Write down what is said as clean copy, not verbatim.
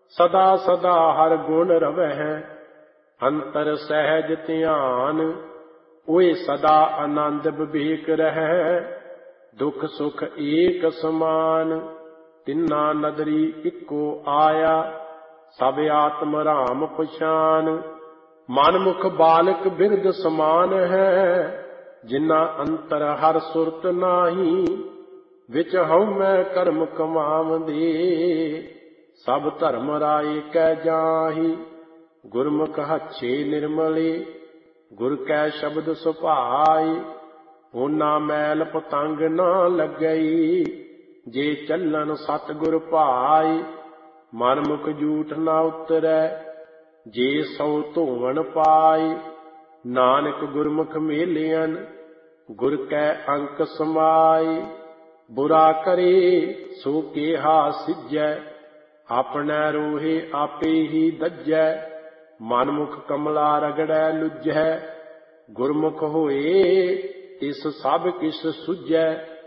ਸਦਾ ਸਦਾ ਹਰ ਗੁਣ ਰਵਹਿ, ਅੰਤਰ ਸਹਿਜ ਧਿਆਨ। ਓਏ ਸਦਾ ਆਨੰਦ ਵਿਵੇਕ ਰਹਿ, ਦੁਖ ਸੁਖ ਏਕ ਸਮਾਨ। ਤਿੰਨਾ ਨਦਰੀ ਇੱਕੋ ਆਇਆ, ਸਭ ਆਤਮ ਰਾਮ ਪਛਾਨ। ਮਨ ਮੁਖ ਬਾਲਕ ਬਿਰਧ ਸਮਾਨ ਹੈ, ਜਿਨਾ ਅੰਤਰ ਹਰ ਸੁਰਤ ਨਾਹੀ। ਵਿੱਚ ਹਉਮੈ ਕਰਮ ਕਮਾਵੰਦੇ, ਸਭ ਧਰਮ ਰਾਏ ਕੈ ਜਾਹੀ। ਗੁਰਮੁਖ ਹੱਛੇ ਨਿਰਮਲੇ, ਗੁਰ ਕੈ ਸ਼ਬਦ ਸੁਭਾਏ। ਹੋਨਾ ਮੈਲ ਪਤੰਗ ਨਾ ਲੱਗਈ, ਜੇ ਚੱਲਨ ਸਤਿਗੁਰ ਭਾਏ। ਮਨ ਮੁਖ ਝੂਠ ਨਾ ਉਤਰੈ, ਜੇ ਸੋ ਧੋਵਣ ਪਾਏ। ਨਾਨਕ ਗੁਰਮੁਖ ਮੇਲਿਅਨ, ਗੁਰ ਕੈ ਅੰਕ ਸਮਾਏ। ਬੁਰਾ ਕਰੇ ਸੋ ਕੇਹਾ ਸਿਜੈ, ਆਪਣੈ ਰੋਹੇ ਆਪੇ ਹੀ ਦੱਜੈ। ਮਨ ਮੁਖ ਕਮਲਾ ਰਗੜੈ ਲੁੱਝੈ, ਗੁਰਮੁਖ ਹੋਏ ਤਿਸ ਸਭ ਕਿਛ ਸੁਝੈ।